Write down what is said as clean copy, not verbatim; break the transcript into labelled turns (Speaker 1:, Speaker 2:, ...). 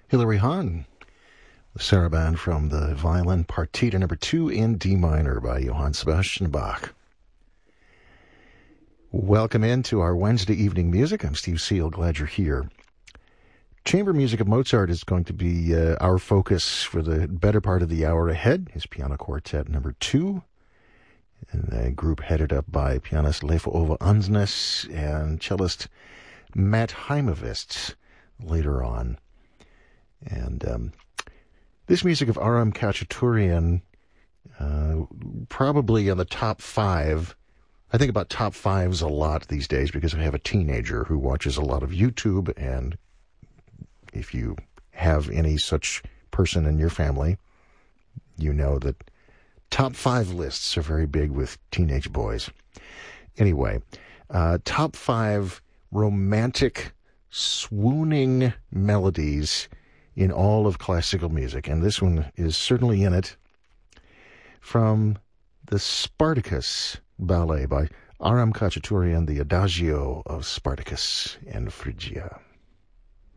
Speaker 1: Hilary Hahn, the Saraband from the Violin Partita number 2 in D minor by Johann Sebastian Bach. Welcome into our Wednesday evening music. I'm Steve Seal. Glad you're here. Chamber music of Mozart is going to be our focus for the better part of the hour ahead. His Piano Quartet number 2, and a group headed up by pianist Leif Ove Andsnes and cellist Matt Heimovitz later on. And this music of Aram Khachaturian, probably on the top 5. I think about top 5s a lot these days because I have a teenager who watches a lot of YouTube, and if you have any such person in your family, you know that top 5 lists are very big with teenage boys. Anyway, top 5 romantic, swooning melodies in all of classical music, and this one is certainly in it, from the Spartacus ballet by Aram Khachaturian, the Adagio of Spartacus and Phrygia.